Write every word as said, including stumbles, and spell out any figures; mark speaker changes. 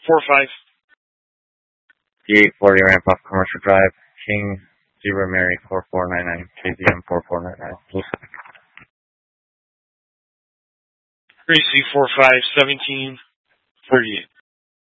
Speaker 1: four five.
Speaker 2: D eight forty ramp off Commercial Drive, King, Zebra Mary four four nine nine, K Z M four four nine nine.
Speaker 1: Tracy four five, seventeen thirty-eight.